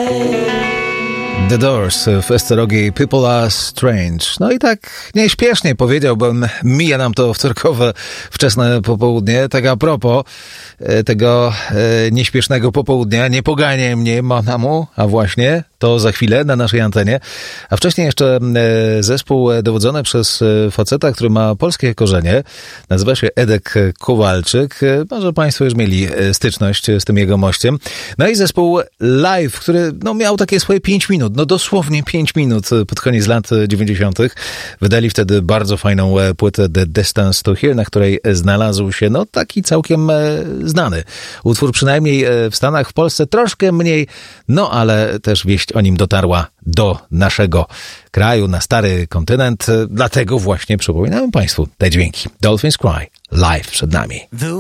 The Doors w esterogii People Are Strange. No i tak nieśpiesznie powiedziałbym, mija nam to wtorkowe wczesne popołudnie. Tak a propos tego nieśpiesznego popołudnia, nie poganiaj mnie, Monamu, a właśnie to za chwilę na naszej antenie. A wcześniej jeszcze zespół dowodzony przez faceta, który ma polskie korzenie. Nazywa się Edek Kowalczyk. Może Państwo już mieli styczność z tym jego mościem. No i zespół Live, który miał takie swoje 5 minut. Dosłownie 5 minut pod koniec lat 90. Wydali wtedy bardzo fajną płytę The Distance to Here, na której znalazł się taki całkiem znany utwór, przynajmniej w Stanach, w Polsce troszkę mniej, ale też wieść o nim dotarła do naszego kraju, na stary kontynent, dlatego właśnie przypominamy Państwu te dźwięki. Dolphins Cry live przed nami.